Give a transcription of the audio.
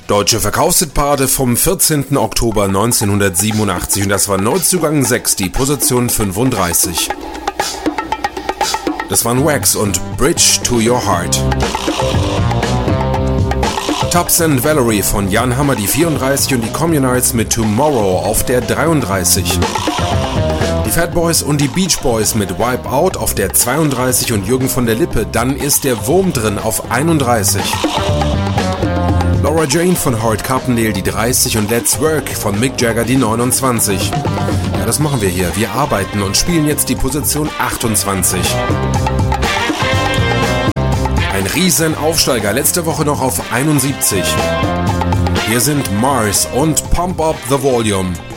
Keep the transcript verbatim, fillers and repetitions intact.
Deutsche Verkaufshitparade vom vierzehnten Oktober neunzehnhundertsiebenundachtzig und das war Neuzugang sechs, die Position fünfunddreißig. Das waren Wax und Bridge to Your Heart. Tubbs and Valerie von Jan Hammer die vierunddreißig und die Communards mit Tomorrow auf der dreiunddreißig. Die Fat Boys und die Beach Boys mit Wipe Out auf der zweiunddreißig und Jürgen von der Lippe, dann ist der Wurm drin auf einunddreißig. Laura Jane von Howard Carpendale die dreißig und Let's Work von Mick Jagger die neunundzwanzig. Ja, das machen wir hier. Wir arbeiten und spielen jetzt die Position achtundzwanzig. Ein riesen Aufsteiger, letzte Woche noch auf einundsiebzig. Hier sind Mars und Pump Up the Volume.